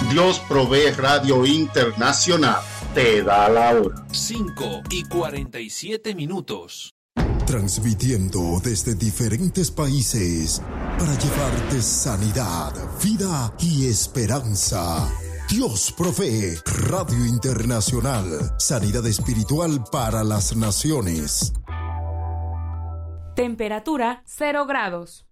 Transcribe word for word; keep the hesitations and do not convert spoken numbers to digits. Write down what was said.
Dios Provee Radio Internacional te da la hora. cinco y cuarenta y siete minutos. Transmitiendo desde diferentes países para llevarte sanidad, vida y esperanza. Dios Provee Radio Internacional. Sanidad espiritual para las naciones. Temperatura cero grados.